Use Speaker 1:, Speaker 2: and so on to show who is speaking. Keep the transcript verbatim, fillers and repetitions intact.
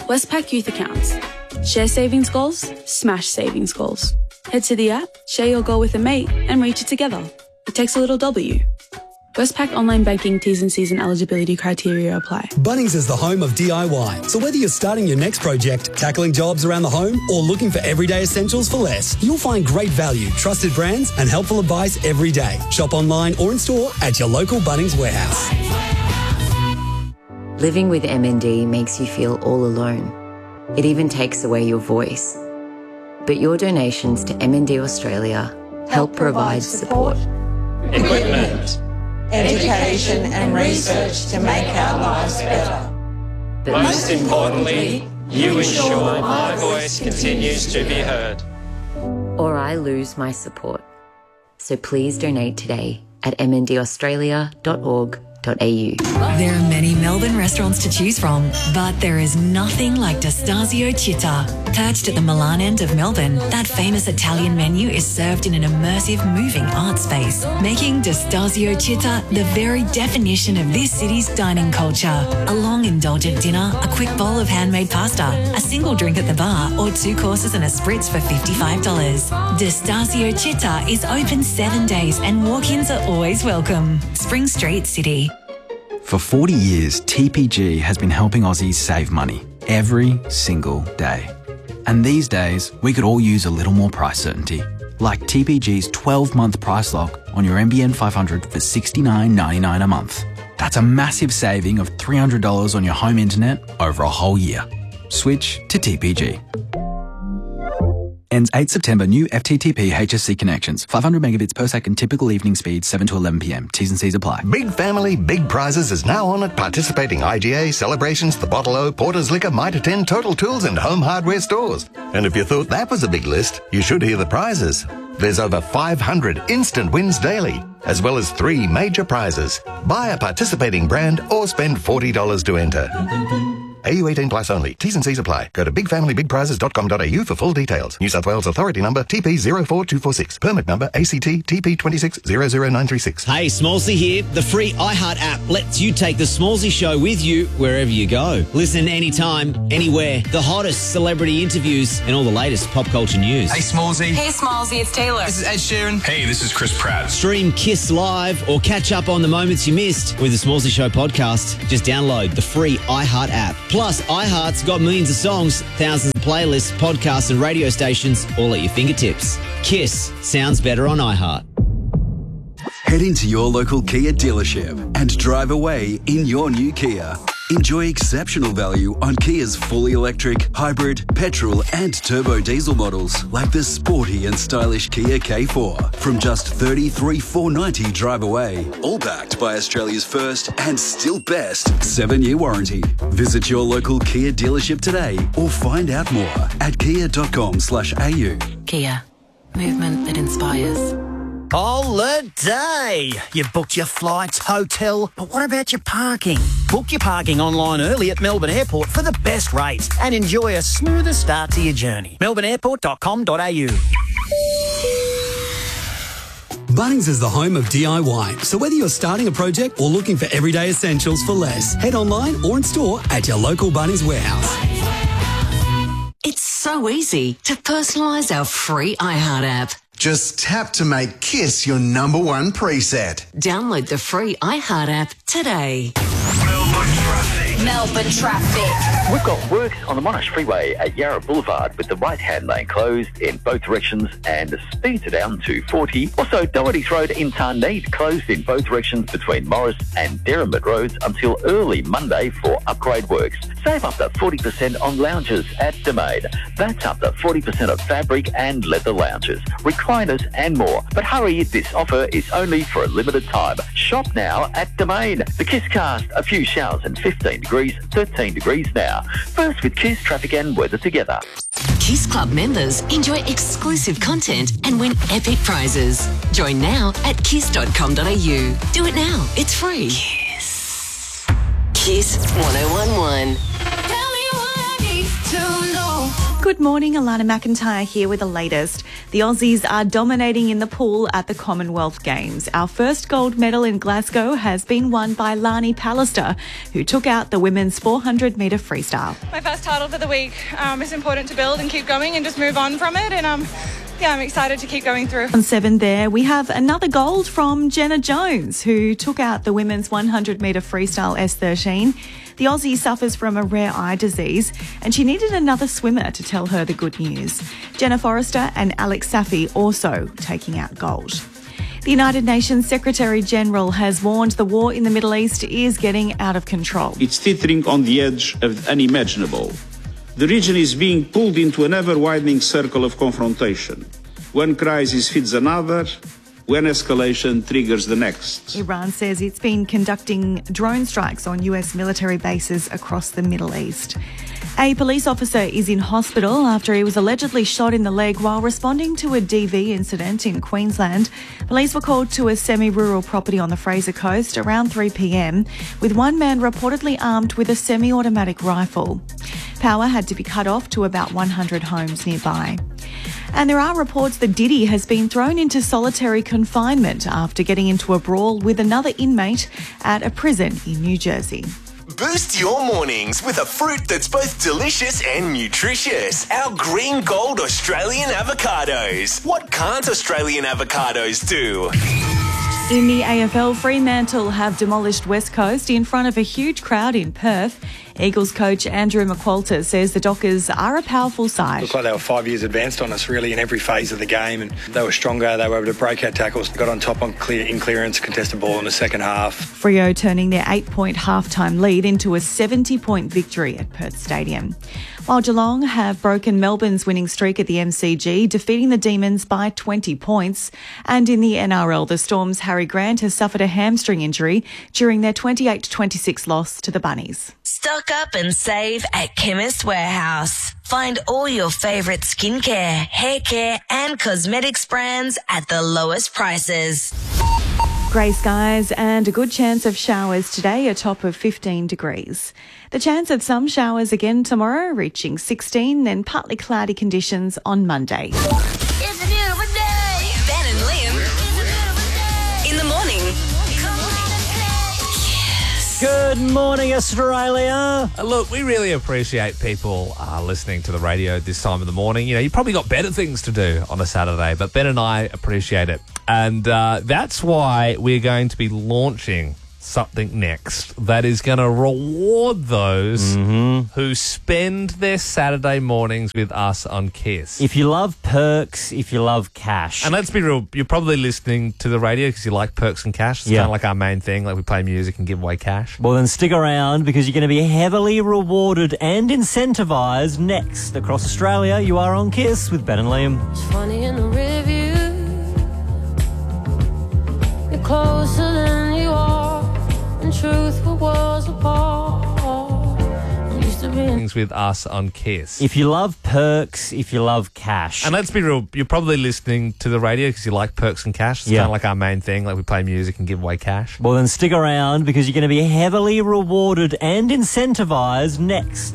Speaker 1: Westpac Youth Accounts. Share savings goals, smash savings goals. Head to the app, share your goal with a mate, and reach it together. It takes a little W. Westpac Online Banking T's and C's and eligibility criteria apply.
Speaker 2: Bunnings is the home of D I Y. So whether you're starting your next project, tackling jobs around the home, or looking for everyday essentials for less, you'll find great value, trusted brands, and helpful advice every day. Shop online or in store at your local Bunnings warehouse.
Speaker 3: Living with M N D makes you feel all alone. It even takes away your voice. But your donations to M N D Australia help provide support,
Speaker 4: equipment, education and research to make our lives better.
Speaker 3: But
Speaker 5: most importantly, you ensure my voice continues to be heard.
Speaker 3: or I lose my support. So please donate today at m n d australia dot org dot a u.
Speaker 6: There are many Melbourne restaurants to choose from, but there is nothing like Destasio Città. Perched at the Milan end of Melbourne, that famous Italian menu is served in an immersive, moving art space, making Destasio Città the very definition of this city's dining culture. A long, indulgent dinner, a quick bowl of handmade pasta, a single drink at the bar, or two courses and a spritz for fifty-five dollars. Destasio Città is open seven days and walk-ins are always welcome. Spring Street, City.
Speaker 7: For forty years, T P G has been helping Aussies save money every single day. And these days, we could all use a little more price certainty. Like T P G's twelve-month price lock on your N B N five hundred for sixty-nine ninety-nine a month. That's a massive saving of three hundred dollars on your home internet over a whole year. Switch to T P G. Ends eighth September. New F T T P H S C connections. five hundred megabits per second. Typical evening speed seven to eleven p m. T's and C's apply.
Speaker 8: Big Family, Big Prizes is now on at participating I G A, Celebrations, The Bottle O, Porter's Liquor, Mitre ten, Total Tools and Home Hardware stores. And if you thought that was a big list, you should hear the prizes. There's over five hundred instant wins daily, as well as three major prizes. Buy a participating brand or spend forty dollars to enter. A U eighteen plus only. T's and C's apply. Go to big family big prizes dot com dot a u for full details. New South Wales Authority number T P zero four two four six. Permit number A C T T P two six zero zero nine three six.
Speaker 9: Hey, Smallsy here. The free iHeart app lets you take the Smallsy show with you wherever you go. Listen anytime, anywhere. The hottest celebrity interviews and all the latest pop culture news.
Speaker 10: Hey, Smallsy.
Speaker 11: Hey, Smallsy, it's Taylor.
Speaker 10: This is Ed Sheeran.
Speaker 12: Hey, this is Chris Pratt.
Speaker 9: Stream Kiss Live or catch up on the moments you missed with the Smallsy Show podcast. Just download the free iHeart app. Plus, iHeart's got millions of songs, thousands of playlists, podcasts and radio stations all at your fingertips. Kiss sounds better on iHeart.
Speaker 13: Head into your local Kia dealership and drive away in your new Kia. Enjoy exceptional value on Kia's fully electric, hybrid, petrol and turbo diesel models like the sporty and stylish Kia K four from just thirty-three thousand four hundred ninety dollars drive away. All backed by Australia's first and still best seven-year warranty. Visit your local Kia dealership today or find out more at kia dot com slash a u.
Speaker 6: Kia. Movement that inspires.
Speaker 14: Holiday! You've booked your flights, hotel, but what about your parking? Book your parking online early at Melbourne Airport for the best rates and enjoy a smoother start to your journey. melbourne airport dot com dot a u.
Speaker 2: Bunnings is the home of D I Y, so whether you're starting a project or looking for everyday essentials for less, head online or in store at your local Bunnings warehouse.
Speaker 6: It's so easy to personalise our free iHeart app.
Speaker 15: Just tap to make Kiss your number one preset.
Speaker 6: Download the free iHeart app today.
Speaker 4: Melbourne traffic. Melbourne traffic.
Speaker 16: We've got works on the Monash Freeway at Yarra Boulevard with the right-hand lane closed in both directions and the speeds are down to forty. Also, Doherty's Road in Tarneit closed in both directions between Morris and Derrimut Roads until early Monday for upgrade works. Save up to forty percent on lounges at Domain. That's up to forty percent of fabric and leather lounges, recliners and more. But hurry, this offer is only for a limited time. Shop now at Domain. The Kiss Cast, a few showers and fifteen degrees, thirteen degrees now. First with Kiss, traffic and weather together.
Speaker 6: Kiss Club members enjoy exclusive content and win epic prizes. Join now at kiss dot com dot a u. Do it now. It's free. Kiss. Kiss one oh one one.
Speaker 4: Tell me what I need to know.
Speaker 10: Good morning, Alana McIntyre here with the latest. The Aussies are dominating in the pool at the Commonwealth Games. Our first gold medal in Glasgow has been won by Lani Pallister, who took out the women's four hundred metre freestyle.
Speaker 11: My first title for the week. Um, it's important to build and keep going and just move on from it. And um, yeah, I'm excited to keep going through.
Speaker 10: On seven there, we have another gold from Jenna Jones, who took out the women's one hundred metre freestyle S thirteen. The Aussie suffers from a rare eye disease and she needed another swimmer to tell her the good news. Jenna Forrester and Alex Safi also taking out gold. The United Nations Secretary-General has warned the war in the Middle East is getting out of control.
Speaker 12: It's teetering on the edge of the unimaginable. The region is being pulled into an ever-widening circle of confrontation. One crisis feeds another, when escalation triggers the next.
Speaker 10: Iran says it's been conducting drone strikes on U S military bases across the Middle East. A police officer is in hospital after he was allegedly shot in the leg while responding to a D V incident in Queensland. Police were called to a semi-rural property on the Fraser Coast around three p.m, with one man reportedly armed with a semi-automatic rifle. Power had to be cut off to about one hundred homes nearby. And there are reports that Diddy has been thrown into solitary confinement after getting into a brawl with another inmate at a prison in New Jersey.
Speaker 17: Boost your mornings with a fruit that's both delicious and nutritious. Our green gold Australian avocados. What can't Australian avocados do?
Speaker 10: In the A F L, Fremantle have demolished West Coast in front of a huge crowd in Perth. Eagles coach Andrew McQualter says the Dockers are a powerful side.
Speaker 18: Looked like they were five years advanced on us, really, in every phase of the game, and they were stronger. They were able to break our tackles, got on top on clear in clearance, contested ball in the second half.
Speaker 10: Freo turning their eight-point halftime lead into a seventy-point victory at Perth Stadium. While Geelong have broken Melbourne's winning streak at the M C G, defeating the Demons by twenty points. And in the N R L, the Storm's Harry Grant has suffered a hamstring injury during their twenty-eight to twenty-six loss to the Bunnies.
Speaker 19: Stock up and save at Chemist Warehouse. Find all your favourite skincare, hair care and cosmetics brands at the lowest prices.
Speaker 10: Grey skies and a good chance of showers today, a top of fifteen degrees. The chance of some showers again tomorrow, reaching sixteen, then partly cloudy conditions on Monday.
Speaker 19: It's a beautiful day. Ben and Liam. In the morning.
Speaker 20: Good morning, Australia.
Speaker 21: Uh, look, we really appreciate people uh, listening to the radio at this time of the morning. You know, you've probably got better things to do on a Saturday, but Ben and I appreciate it. And uh, that's why we're going to be launching something next that is going to reward those
Speaker 20: mm-hmm.
Speaker 21: who spend their Saturday mornings with us on Kiss.
Speaker 20: If you love perks, if you love cash.
Speaker 21: And let's be real, you're probably listening to the radio because you like perks and cash. It's
Speaker 20: yeah.
Speaker 21: kind of like our main thing, like we play music and give away cash.
Speaker 20: Well, then stick around because you're going to be heavily rewarded and incentivised next. Across Australia, you are on Kiss with Ben and Liam.
Speaker 22: It's funny in the review. You're closer than you are. In truth, what was apart. Used to be
Speaker 21: Things with us on Kiss.
Speaker 20: If you love perks, if you love cash.
Speaker 21: And let's be real, you're probably listening to the radio because you like perks and cash. It's
Speaker 20: yeah.
Speaker 21: kind of like our main thing, like we play music and give away cash.
Speaker 20: Well, then stick around because you're going to be heavily rewarded and incentivised next.